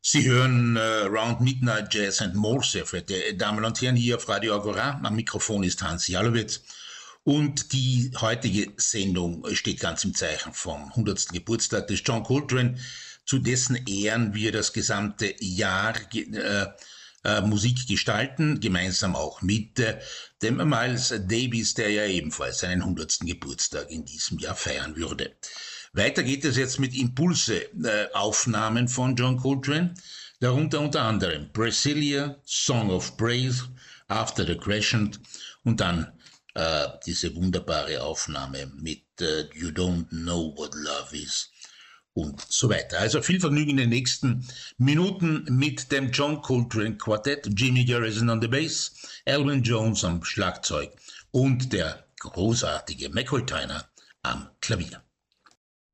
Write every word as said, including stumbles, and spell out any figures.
Sie hören äh, Round Midnight Jazz and More, sehr verehrte Damen und Herren, hier auf Radio Agora. Am Mikrofon ist Hans Jalowitz. Und die heutige Sendung steht ganz im Zeichen vom hundertsten Geburtstag des John Coltrane, zu dessen Ehren wir das gesamte Jahr äh, äh, Musik gestalten, gemeinsam auch mit äh, dem Miles Davis, der ja ebenfalls seinen hundertsten Geburtstag in diesem Jahr feiern würde. Weiter geht es jetzt mit Impulse-Aufnahmen äh, von John Coltrane, darunter unter anderem Brasilia, Song of Praise, After the Crescent und dann äh, diese wunderbare Aufnahme mit äh, You Don't Know What Love Is und so weiter. Also viel Vergnügen in den nächsten Minuten mit dem John Coltrane Quartett, Jimmy Garrison on the Bass, Elvin Jones am Schlagzeug und der großartige McCoy Tyner am Klavier.